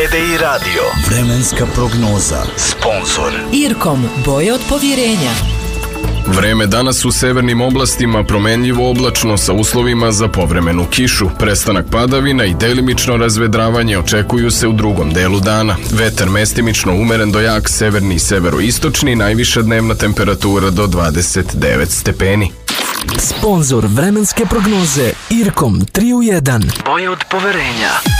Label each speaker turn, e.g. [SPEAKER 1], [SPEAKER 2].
[SPEAKER 1] TDI Radio. Vremenska prognoza. Sponzor
[SPEAKER 2] Irkom, boje od povjerenja.
[SPEAKER 3] Vreme danas u severnim oblastima promenljivo oblačno sa uslovima za povremenu kišu. Prestanak padavina i delimično razvedravanje očekuju se u drugom delu dana. Vetar mestimično umeren do jak severni i severoistočni, najviša dnevna temperatura do 29 stepeni.
[SPEAKER 4] Sponzor vremenske prognoze Irkom 3 u 1.
[SPEAKER 1] boje od poverenja.